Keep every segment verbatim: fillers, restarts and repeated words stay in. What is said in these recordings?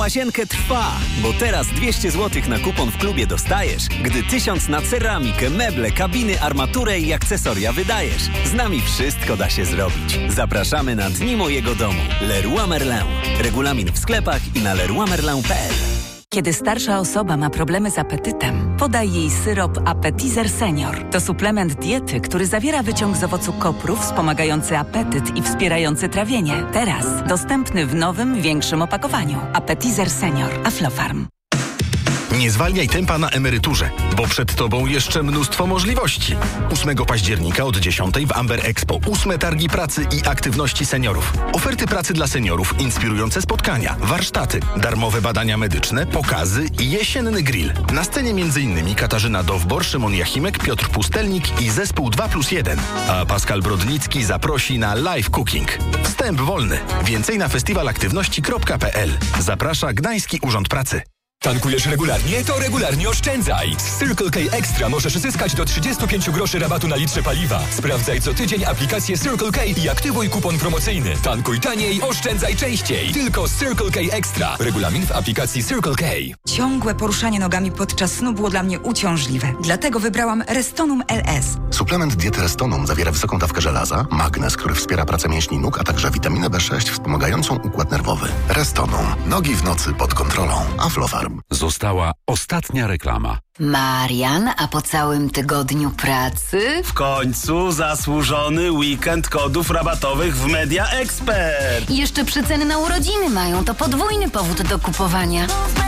Łazienkę trwa, bo teraz dwieście złotych na kupon w klubie dostajesz, gdy tysiąc na ceramikę, meble, kabiny, armaturę i akcesoria wydajesz. Z nami wszystko da się zrobić. Zapraszamy na Dni Mojego Domu. Leroy Merlin. Regulamin w sklepach i na leroy merlin kropka p l. Kiedy starsza osoba ma problemy z apetytem, podaj jej syrop Appetizer Senior. To suplement diety, który zawiera wyciąg z owocu kopru wspomagający apetyt i wspierający trawienie. Teraz dostępny w nowym, większym opakowaniu. Appetizer Senior. Aflofarm. Nie zwalniaj tempa na emeryturze, bo przed Tobą jeszcze mnóstwo możliwości. ósmego października od dziesiątej w Amber Expo ósme targi pracy i aktywności seniorów. Oferty pracy dla seniorów, inspirujące spotkania, warsztaty, darmowe badania medyczne, pokazy i jesienny grill. Na scenie m.in. Katarzyna Dowbor, Szymon Jachimek, Piotr Pustelnik i zespół dwa plus jeden. A Pascal Brodnicki zaprosi na live cooking. Wstęp wolny. Więcej na festiwalaktywności kropka p l. Zaprasza Gdański Urząd Pracy. Tankujesz regularnie? To regularnie oszczędzaj! Z Circle K Extra możesz zyskać do trzydzieści pięć groszy rabatu na litrze paliwa. Sprawdzaj co tydzień aplikację Circle K i aktywuj kupon promocyjny. Tankuj taniej, oszczędzaj częściej. Tylko z Circle K Extra. Regulamin w aplikacji Circle K. Ciągłe poruszanie nogami podczas snu było dla mnie uciążliwe. Dlatego wybrałam Restonum L S. Suplement diety Restonum zawiera wysoką dawkę żelaza, magnez, który wspiera pracę mięśni nóg, a także witaminę B sześć wspomagającą układ nerwowy. Restonum. Nogi w nocy pod kontrolą. Aflofarm. Została ostatnia reklama. Marian, a po całym tygodniu pracy? W końcu zasłużony weekend kodów rabatowych w Media Expert. I jeszcze przeceny na urodziny mają, to podwójny powód do kupowania.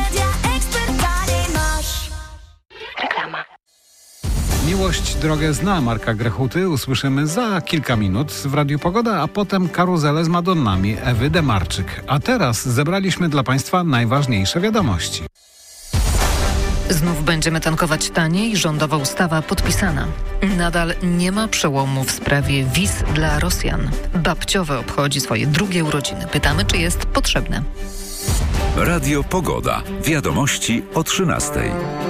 Reklama. Miłość drogę zna Marka Grechuty usłyszymy za kilka minut w Radiu Pogoda, a potem karuzelę z Madonnami Ewy Demarczyk. A teraz zebraliśmy dla Państwa najważniejsze wiadomości. Znów będziemy tankować taniej, rządowa ustawa podpisana. Nadal nie ma przełomu w sprawie wiz dla Rosjan. Babciowe obchodzi swoje drugie urodziny. Pytamy, czy jest potrzebne. Radio Pogoda. Wiadomości o trzynastej.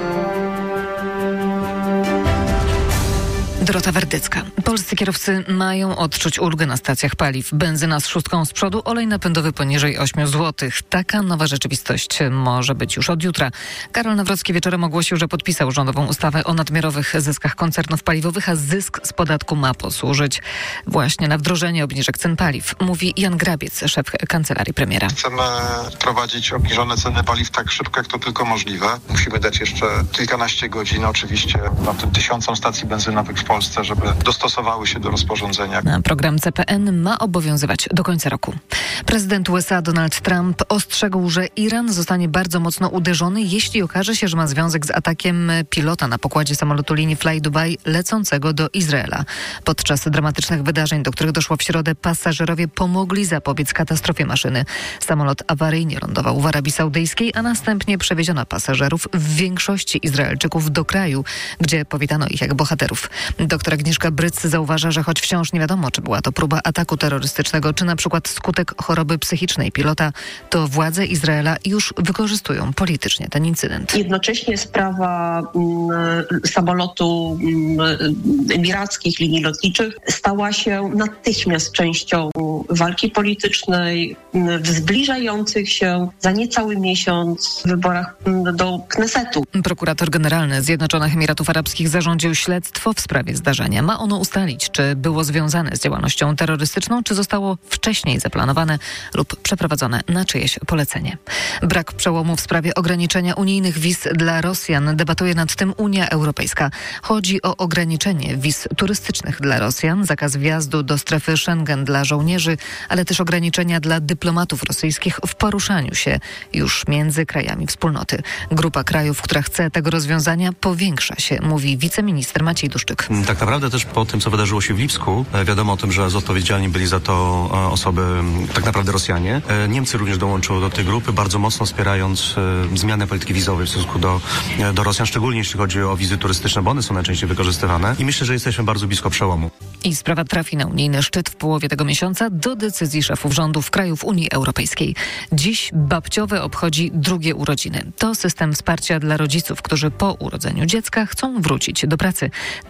Dorota Werdycka. Polscy kierowcy mają odczuć ulgę na stacjach paliw. Benzyna z szóstką z przodu, olej napędowy poniżej osiem złotych. Taka nowa rzeczywistość może być już od jutra. Karol Nawrocki wieczorem ogłosił, że podpisał rządową ustawę o nadmiarowych zyskach koncernów paliwowych, a zysk z podatku ma posłużyć właśnie na wdrożenie obniżek cen paliw. Mówi Jan Grabiec, szef kancelarii premiera. Chcemy wprowadzić obniżone ceny paliw tak szybko, jak to tylko możliwe. Musimy dać jeszcze kilkanaście godzin oczywiście na tym tysiącom stacji benzynowych w Polsce, żeby dostosowały się do rozporządzenia. Program C P N ma obowiązywać do końca roku. Prezydent U S A Donald Trump ostrzegł, że Iran zostanie bardzo mocno uderzony, jeśli okaże się, że ma związek z atakiem pilota na pokładzie samolotu linii Fly Dubai lecącego do Izraela. Podczas dramatycznych wydarzeń, do których doszło w środę, pasażerowie pomogli zapobiec katastrofie maszyny. Samolot awaryjnie lądował w Arabii Saudyjskiej, a następnie przewieziono pasażerów, w większości Izraelczyków, do kraju, gdzie powitano ich jak bohaterów. Doktor Agnieszka Bryc zauważa, że choć wciąż nie wiadomo, czy była to próba ataku terrorystycznego, czy na przykład skutek choroby psychicznej pilota, to władze Izraela już wykorzystują politycznie ten incydent. Jednocześnie sprawa mm, samolotu mm, emirackich linii lotniczych stała się natychmiast częścią walki politycznej mm, w zbliżających się za niecały miesiąc wyborach mm, do Knesetu. Prokurator generalny Zjednoczonych Emiratów Arabskich zarządził śledztwo w sprawie zdarzenia. Ma ono ustalić, czy było związane z działalnością terrorystyczną, czy zostało wcześniej zaplanowane lub przeprowadzone na czyjeś polecenie. Brak przełomu w sprawie ograniczenia unijnych wiz dla Rosjan. Debatuje nad tym Unia Europejska. Chodzi o ograniczenie wiz turystycznych dla Rosjan, zakaz wjazdu do strefy Schengen dla żołnierzy, ale też ograniczenia dla dyplomatów rosyjskich w poruszaniu się już między krajami wspólnoty. Grupa krajów, która chce tego rozwiązania, powiększa się, mówi wiceminister Maciej Duszczyk. Tak naprawdę też po tym, co wydarzyło się w Lipsku, wiadomo o tym, że odpowiedzialni byli za to osoby, tak naprawdę Rosjanie. Niemcy również dołączyły do tej grupy, bardzo mocno wspierając zmianę polityki wizowej w stosunku do, do Rosjan, szczególnie jeśli chodzi o wizy turystyczne, bo one są najczęściej wykorzystywane i myślę, że jesteśmy bardzo blisko przełomu. I sprawa trafi na unijny szczyt w połowie tego miesiąca do decyzji szefów rządów krajów Unii Europejskiej. Dziś babciowe obchodzi drugie urodziny. To system wsparcia dla rodziców, którzy po urodzeniu dziecka chcą wrócić do pracy. tysiąc pięćset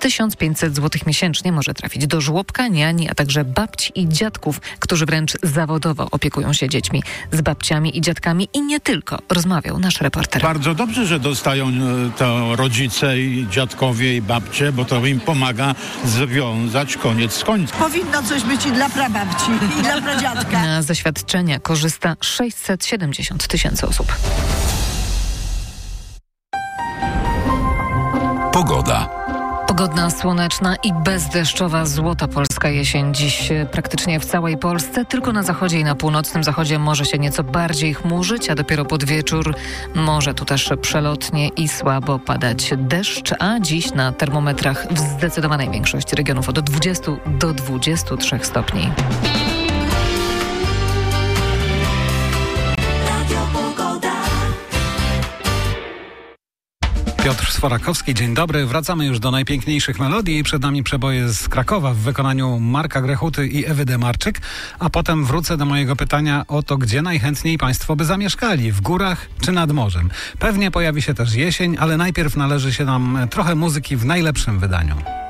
pięćset złotych miesięcznie może trafić do żłobka, niani, a także babci i dziadków, którzy wręcz zawodowo opiekują się dziećmi. Z babciami i dziadkami i nie tylko, rozmawiał nasz reporter. Bardzo dobrze, że dostają to rodzice i dziadkowie i babcie, bo to im pomaga związać koniec z końcem. Powinno coś być i dla prababci, i dla pradziadka. Na zaświadczenia korzysta sześćset siedemdziesiąt tysięcy osób. Pogoda. Pogodna, słoneczna i bezdeszczowa, złota polska jesień. Dziś praktycznie w całej Polsce, tylko na zachodzie i na północnym zachodzie może się nieco bardziej chmurzyć, a dopiero pod wieczór może tu też przelotnie i słabo padać deszcz, a dziś na termometrach w zdecydowanej większości regionów od dwudziestu do dwudziestu trzech stopni. Piotr Sforakowski, dzień dobry. Wracamy już do najpiękniejszych melodii. Przed nami przeboje z Krakowa w wykonaniu Marka Grechuty i Ewy Demarczyk. A potem wrócę do mojego pytania o to, gdzie najchętniej Państwo by zamieszkali. W górach czy nad morzem? Pewnie pojawi się też jesień, ale najpierw należy się nam trochę muzyki w najlepszym wydaniu.